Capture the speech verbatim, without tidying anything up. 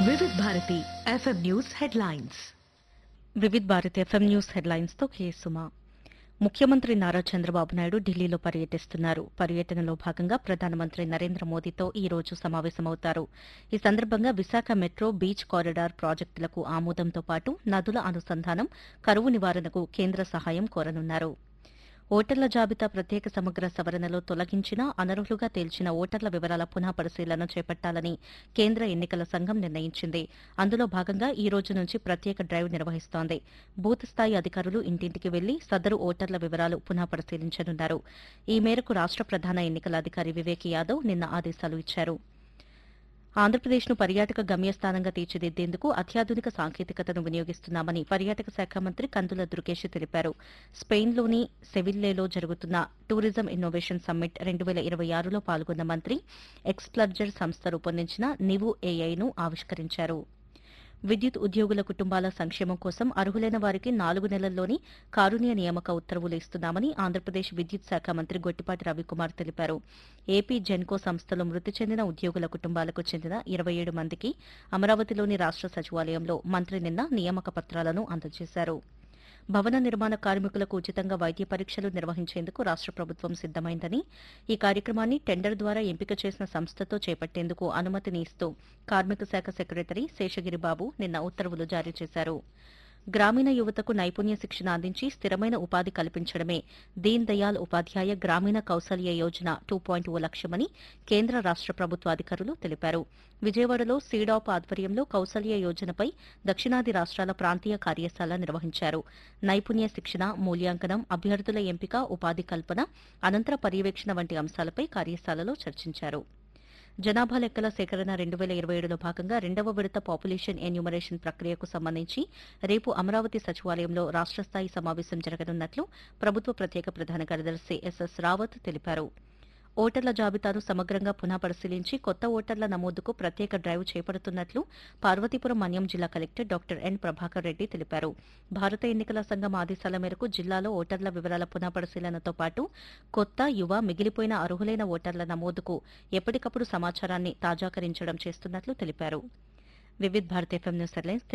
Vividh Bharati FM news headlines. Vividh Bharat FM news headlines తో కే సుమా. ముఖ్యమంత్రి నారా చంద్రబాబు నాయుడు ఢిల్లీలో పర్యటిస్తున్నారు. పర్యటనలో భాగంగా ప్రధానమంత్రి నరేంద్ర మోదీతో ఈ రోజు సమావేశమవుతారు. ఈ సందర్భంగా విశాఖ మెట్రో బీచ్ కారిడార్ ప్రాజెక్టులకు ఆమోదంతో పాటు నదుల అనుసంధానం, కరువు నివారణకు కేంద్ర సహాయం కోరనున్నారు. ఓటర్ల జాబితా ప్రత్యేక సమగ్ర సవరణలో తొలగించిన, అనర్హులుగా తేల్చిన ఓటర్ల వివరాల పునః పరిశీలన చేపట్టాలని కేంద్ర ఎన్నికల సంఘం నిర్ణయించింది. అందులో భాగంగా ఈ రోజు నుంచి ప్రత్యేక డ్రైవ్ నిర్వహిస్తోంది. బూత్ స్థాయి అధికారులు ఇంటింటికి వెళ్లి సదరు ఓటర్ల వివరాలు పునః పరిశీలించనున్నారు. ఈ మేరకు రాష్ట ప్రధాన ఎన్నికల అధికారి వివేక్ యాదవ్ నిన్న ఆదేశాలు ఇచ్చారు. ఆంధ్రప్రదేశ్ను పర్యాటక గమ్యస్థానంగా తీర్చిదిద్దేందుకు అత్యాధునిక సాంకేతికతను వినియోగిస్తున్నామని పర్యాటక శాఖ మంత్రి కందుల దుర్గేష్ తెలిపారు. స్పెయిన్లోని సెవిల్లేలో జరుగుతున్న టూరిజం ఇన్నోవేషన్ సమ్మిట్ రెండు వేల ఇరవై ఆరులో పాల్గొన్న మంత్రి ఎక్స్ప్లర్జర్ సంస్థ రూపొందించిన నివు ఏఐను ఆవిష్కరించారు. విద్యుత్ ఉద్యోగుల కుటుంబాల సంక్షేమం కోసం అర్హులైన వారికి నాలుగు నెలల్లోని కారుణ్య నియామక ఉత్తర్వులు ఇస్తున్నామని ఆంధ్రప్రదేశ్ విద్యుత్ శాఖ మంత్రి గొట్టిపాటి రవికుమార్ తెలిపారు. ఏపీ జెన్కో సంస్థలో మృతి చెందిన ఉద్యోగుల కుటుంబాలకు చెందిన ఇరవై ఏడు మందికి అమరావతిలోని రాష్ట సచివాలయంలో మంత్రి నిన్న నియామక పత్రాలను అందజేశారు. భవన నిర్మాణ కార్మికులకు ఉచితంగా వైద్య పరీక్షలు నిర్వహించేందుకు రాష్ట ప్రభుత్వం సిద్దమైందని, ఈ కార్యక్రమాన్ని టెండర్ ద్వారా ఎంపిక చేసిన సంస్థతో చేపట్టేందుకు అనుమతిని ఇస్తూ కార్మిక శాఖ సెక్రటరీ శేషగిరిబాబు నిన్న ఉత్తర్వులు జారీ చేశారు. గ్రామీణ యువతకు నైపుణ్య శిక్షణ అందించి స్థిరమైన ఉపాధి కల్పించడమే దీన్ దయాళ్ ఉపాధ్యాయ గ్రామీణ కౌశల్య యోజన టూ పాయింట్ ఓ లక్ష్యమని కేంద్ర రాష్ట ప్రభుత్వ అధికారులు తెలిపారు. విజయవాడలో సీడాప్ ఆధ్వర్యంలో కౌశల్య యోజనపై దక్షిణాది రాష్ట్రాల ప్రాంతీయ కార్యశాల నిర్వహించారు. నైపుణ్య శిక్షణ, మూల్యాంకనం, అభ్యర్థుల ఎంపిక, ఉపాధి కల్పన, అనంతర పర్యవేక్షణ వంటి అంశాలపై కార్యశాలలో చర్చించారు. జనాభా లెక్కల సేకరణ రెండు వేల ఇరవై ఏడులో భాగంగా రెండవ విడత పాపులేషన్ ఎన్యూమరేషన్ ప్రక్రియకు సంబంధించి రేపు అమరావతి సచివాలయంలో రాష్ట స్థాయి సమావేశం జరగనున్నట్లు ప్రభుత్వ ప్రత్యేక ప్రధాన కార్యదర్శి ఎస్ఎస్ రావత్ తెలిపారు. ఓటర్ల జాబితాను సమగ్రంగా పునః పరిశీలించి కొత్త ఓటర్ల నమోదుకు ప్రత్యేక డ్రైవ్ చేపడుతున్నట్లు పార్వతీపురం మన్యం జిల్లా collector doctor N Prabhakar Reddy తెలిపారు. భారత ఎన్నికల సంఘం ఆదేశాల మేరకు జిల్లాలో ఓటర్ల వివరాల పునః పరిశీలనతో పాటు కొత్త, యువ, మిగిలిపోయిన అర్హులైన ఓటర్ల నమోదుకు ఎప్పటికప్పుడు సమాచారాన్ని తాజాకరించడం చేస్తున్నట్లు తెలిపారు. Vividh Bharat FM news headlines